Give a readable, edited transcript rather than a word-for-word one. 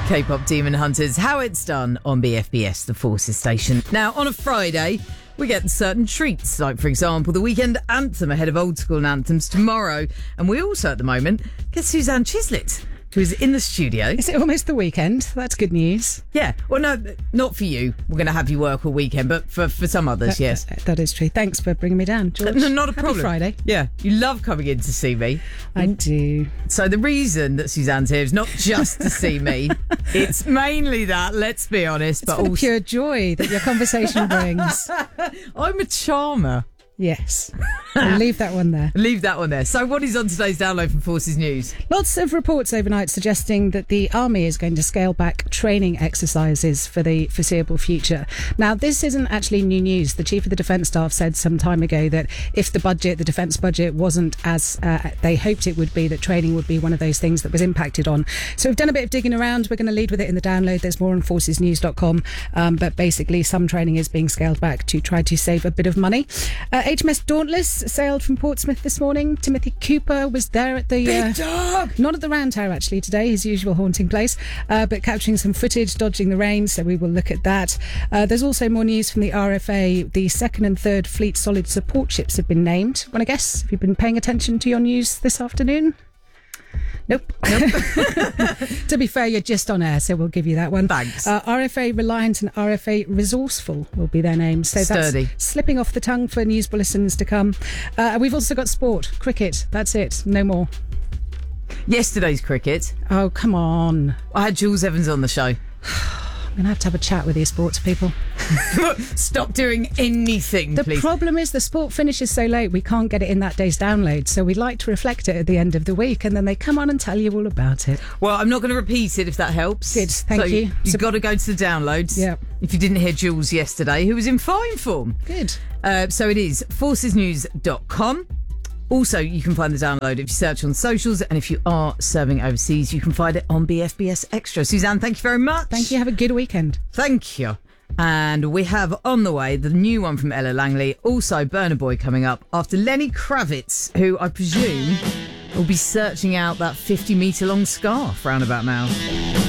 K-pop Demon Hunters, how it's done on BFBS, the Forces station. Now, on a Friday, we get certain treats, like, for example, the weekend anthem ahead of Old School Anthems tomorrow. And we also, at the moment, get Suzanne Chislett, who is in the studio. Is it almost the weekend? That's good news. Yeah. Well, no, not for you. We're going to have you work all weekend, but for some others, yes. That is true. Thanks for bringing me down, George. No, not a Happy problem. Friday. Yeah. You love coming in to see me. I do. So the reason that Suzanne's here is not just to see me. It's mainly that, let's be honest. It's but for the also pure joy that your conversation brings. I'm a charmer. Yes. I'll leave that one there. Leave that one there. So what is on today's download from Forces News? Lots of reports overnight suggesting that the army is going to scale back training exercises for the foreseeable future. Now, this isn't actually new news. The Chief of the Defence Staff said some time ago that if the defence budget wasn't as they hoped it would be, that training would be one of those things that was impacted on. So we've done a bit of digging around. We're going to lead with it in the download. There's more on forcesnews.com. But basically, some training is being scaled back to try to save a bit of money. HMS Dauntless sailed from Portsmouth this morning. Timothy Cooper was there at the... Big dog! Not at the Round Tower, actually, today, his usual haunting place, but capturing some footage, dodging the rain, so we will look at that. There's also more news from the RFA. The 2nd and 3rd Fleet Solid Support ships have been named. Want to guess? Have you been paying attention to your news this afternoon? Nope. To be fair, you're just on air, so we'll give you that one. Thanks. RFA Reliant and RFA Resourceful will be their names. So Sturdy. That's slipping off the tongue for news bulletins to come. We've also got sport, cricket. That's it. No more. Yesterday's cricket. Oh, come on. I had Jules Evans on the show. I'm going to have a chat with you sports people. Stop doing anything, The please. problem is the sport finishes so late we can't get it in that day's download, so we'd like to reflect it at the end of the week, and then they come on and tell you all about it. Well, I'm not going to repeat it if that helps. Good, thank you. You've got to go to the downloads. Yeah. If you didn't hear Jules yesterday, who was in fine form. Good. So it is forcesnews.com. Also, you can find the download if you search on socials, and if you are serving overseas, you can find it on BFBS Extra. Suzanne, thank you very much. Thank you. Have a good weekend. Thank you. And we have on the way the new one from Ella Langley, also Burna Boy coming up after Lenny Kravitz, who I presume will be searching out that 50-metre long scarf round about now.